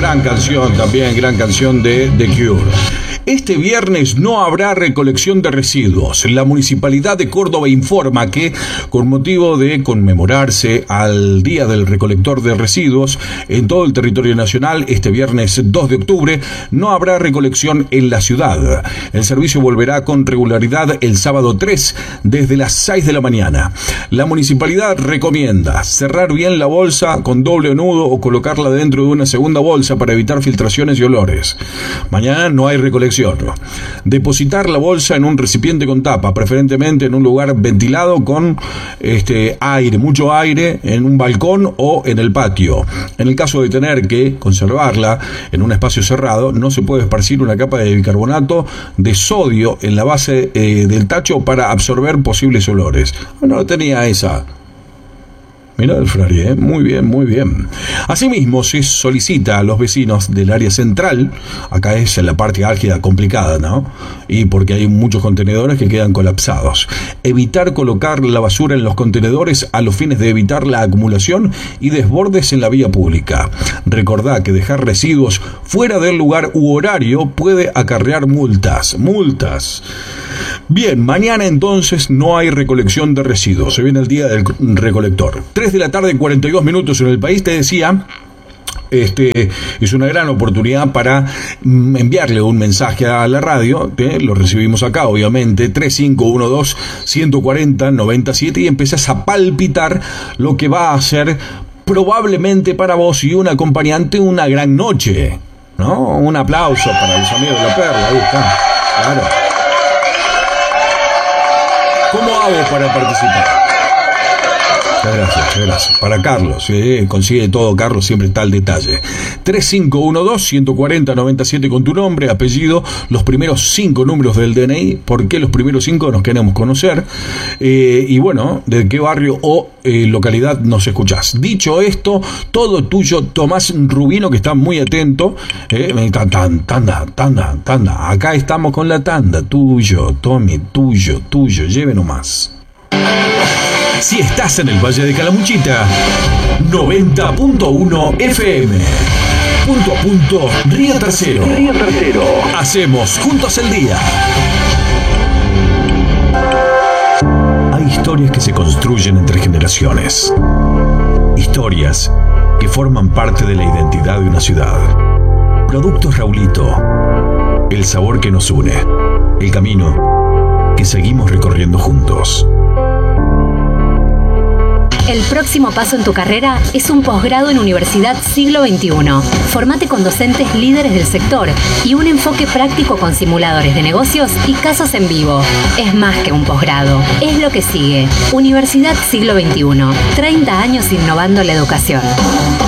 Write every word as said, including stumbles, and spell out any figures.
gran canción también, gran canción de The Cure. Este viernes no habrá recolección de residuos. La Municipalidad de Córdoba informa que, con motivo de conmemorarse al Día del Recolector de Residuos en todo el territorio nacional, este viernes dos de octubre, no habrá recolección en la ciudad. El servicio volverá con regularidad el sábado tres, desde las seis de la mañana. La Municipalidad recomienda cerrar bien la bolsa con doble nudo o colocarla dentro de una segunda bolsa para evitar filtraciones y olores. Mañana no hay recolección. Depositar la bolsa en un recipiente con tapa, preferentemente en un lugar ventilado con este aire, mucho aire, en un balcón o en el patio. En el caso de tener que conservarla en un espacio cerrado, no se puede esparcir una capa de bicarbonato de sodio en la base eh, del tacho para absorber posibles olores. No tenía esa. Mirá el Frari, ¿eh? Muy bien, muy bien. Asimismo, se solicita a los vecinos del área central, acá es la parte álgida complicada, ¿no? Y porque hay muchos contenedores que quedan colapsados. Evitar colocar la basura en los contenedores a los fines de evitar la acumulación y desbordes en la vía pública. Recordá que dejar residuos fuera del lugar u horario puede acarrear multas. Multas. Bien, mañana entonces no hay recolección de residuos. Se viene el día del recolector. tres de la tarde, cuarenta y dos minutos en el país, te decía. Este es una gran oportunidad para enviarle un mensaje a la radio, ¿eh? Lo recibimos acá, obviamente, tres cinco uno dos, uno cuatro cero, nueve siete, y empezás a palpitar lo que va a ser probablemente para vos y un acompañante una gran noche, ¿no? Un aplauso para los amigos de La Perla, ahí está, claro. ¿Cómo hago para participar? Muchas gracias, muchas gracias. Para Carlos, ¿eh? Consigue todo, Carlos, siempre está al detalle. tres cinco uno dos, uno cuatro cero, nueve siete con tu nombre, apellido, los primeros cinco números del D N I. ¿Por qué los primeros cinco? Nos queremos conocer. Eh, y bueno, de qué barrio o eh, localidad nos escuchás. Dicho esto, todo tuyo, Tomás Rubino, que está muy atento. Eh, tanda, tanda, tanda, tanda. Acá estamos con la tanda. Tuyo, Tommy, tuyo, tuyo. Lleve nomás. Si estás en el Valle de Calamuchita, noventa punto uno F M. Punto a punto, Río Tercero. Río Tercero. Hacemos juntos el día. Hay historias que se construyen entre generaciones. Historias que forman parte de la identidad de una ciudad. Productos Raulito. El sabor que nos une. El camino que seguimos recorriendo juntos. El próximo paso en tu carrera es un posgrado en Universidad Siglo veintiuno. Formate con docentes líderes del sector y un enfoque práctico con simuladores de negocios y casos en vivo. Es más que un posgrado, es lo que sigue. Universidad Siglo veintiuno. treinta años innovando la educación.